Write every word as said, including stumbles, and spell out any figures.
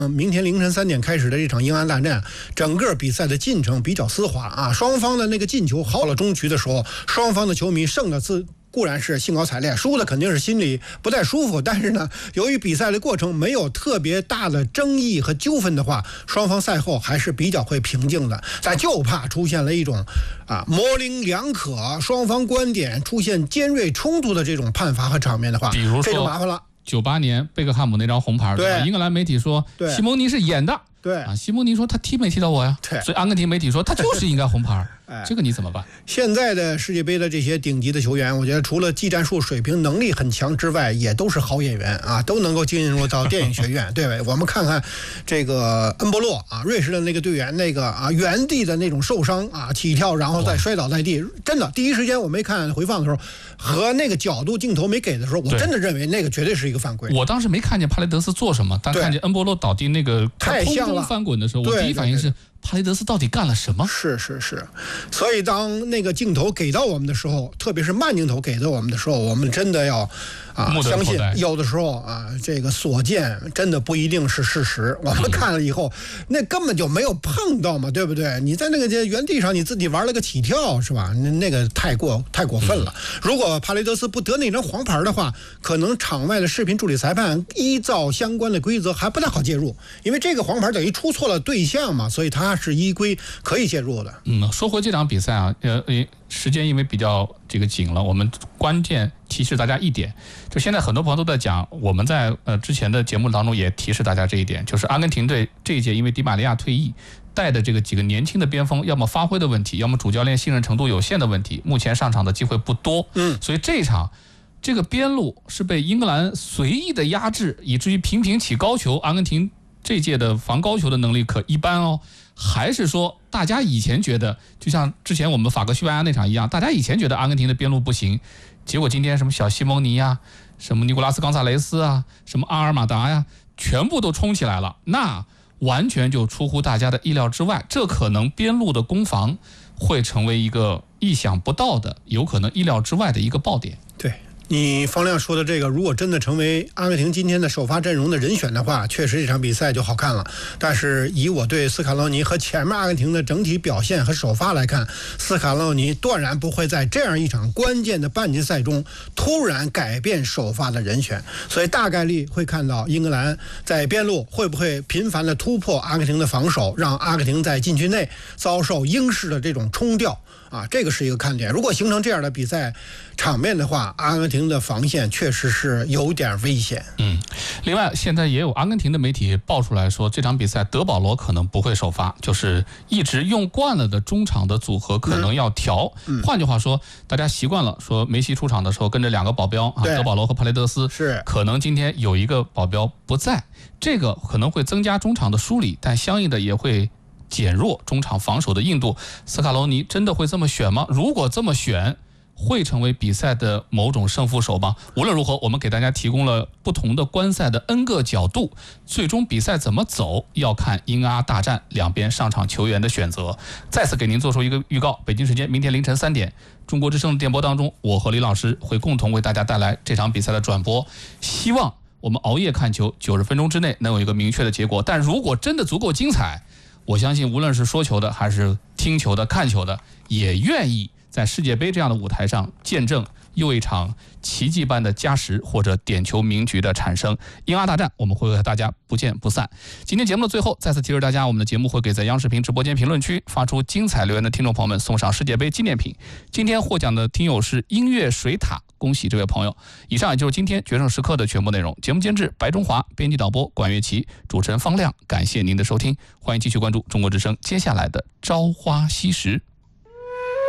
嗯，明天凌晨三点开始的这场英安大战，整个比赛的进程比较丝滑啊。双方的那个进球，好了中局的时候，双方的球迷胜的自固然是兴高采烈，输的肯定是心里不太舒服。但是呢，由于比赛的过程没有特别大的争议和纠纷的话，双方赛后还是比较会平静的。但就怕出现了一种啊模棱两可，双方观点出现尖锐冲突的这种判罚和场面的话， 比如说这就麻烦了。 九八年贝克汉姆那张红牌， 对， 英格兰媒体说西蒙尼是演的， 对啊，西蒙尼说他踢没踢到我呀， 对， 所以阿根廷媒体说他就是应该红牌。哎，这个你怎么办？ 现在的世界杯的这些顶级的球员，我觉得除了技战术水平能力很强之外，也都是好演员啊，都能够进入到电影学院。对，我们看看这个恩波洛啊，瑞士的那个队员，那个啊原地的那种受伤啊，起跳然后再摔倒在地，真的第一时间我没看回放的时候和那个角度镜头没给的时候，我真的认为那个绝对是一个犯规。 我当时没看见帕雷德斯做什么，但看见恩波洛倒地那个太像了， 空中翻滚的时候，我第一反应是帕雷德斯到底干了什么？ 是是是，所以当那个镜头给到我们的时候，特别是慢镜头给到我们的时候，我们真的要啊相信，有的时候啊，这个所见真的不一定是事实。我们看了以后，那根本就没有碰到嘛，对不对？你在那个原地上你自己玩了个起跳，是吧？那那个太过太过分了。如果帕雷德斯不得那张黄牌的话，可能场外的视频助理裁判依照相关的规则还不太好介入，因为这个黄牌等于出错了对象嘛，所以他是依规可以介入的。 嗯，说回这场比赛啊，呃，时间因为比较这个紧了，我们关键提示大家一点，就现在很多朋友都在讲，我们在呃之前的节目当中也提示大家这一点，就是阿根廷队这一届因为迪玛利亚退役，带的这个几个年轻的边锋，要么发挥的问题，要么主教练信任程度有限的问题，目前上场的机会不多。嗯，所以这一场这个边路是被英格兰随意的压制，以至于频频起高球。阿根廷这届的防高球的能力可一般哦。还是说大家以前觉得，就像之前我们法国西班牙那场一样，大家以前觉得阿根廷的边路不行，结果今天什么小西蒙尼呀，什么尼古拉斯冈萨雷斯啊，什么阿尔马达呀，全部都冲起来了，那完全就出乎大家的意料之外。这可能边路的攻防会成为一个意想不到的，有可能意料之外的一个爆点。 对，你方亮说的这个，如果真的成为阿根廷今天的首发阵容的人选的话，确实这场比赛就好看了。但是以我对斯卡洛尼和前面阿根廷的整体表现和首发来看，斯卡洛尼断然不会在这样一场关键的半决赛中突然改变首发的人选，所以大概率会看到英格兰在边路会不会频繁的突破阿根廷的防守，让阿根廷在禁区内遭受英式的这种冲吊啊，这个是一个看点。如果形成这样的比赛场面的话，阿根廷的防线确实是有点危险。 嗯，另外现在也有阿根廷的媒体爆出来说，这场比赛德保罗可能不会首发，就是一直用惯了的中场的组合可能要调。嗯，换句话说，大家习惯了说梅西出场的时候跟着两个保镖啊，德保罗和帕雷德斯， 是可能今天有一个保镖不在，这个可能会增加中场的疏离，但相应的也会减弱中场防守的硬度。斯卡罗尼真的会这么选吗？如果这么选，会成为比赛的某种胜负手吗？无论如何，我们给大家提供了不同的观赛的 N 个角度，最终比赛怎么走要看英阿大战两边上场球员的选择。再次给您做出一个预告，北京时间明天凌晨三点，中国之声的电波当中，我和李老师会共同为大家带来这场比赛的转播。希望我们熬夜看球，九十分钟之内能有一个明确的结果。但如果真的足够精彩，我相信无论是说球的还是听球的看球的，也愿意在世界杯这样的舞台上见证又一场奇迹般的加时或者点球名局的产生。英阿大战我们会和大家不见不散。今天节目的最后再次提示大家，我们的节目会给在央视频直播间评论区发出精彩留言的听众朋友们送上世界杯纪念品。今天获奖的听友是音乐水塔，恭喜这位朋友。以上也就是今天决胜时刻的全部内容。节目监制白中华，编辑导播管乐琪，主持人方亮。感谢您的收听，欢迎继续关注中国之声接下来的朝花夕拾。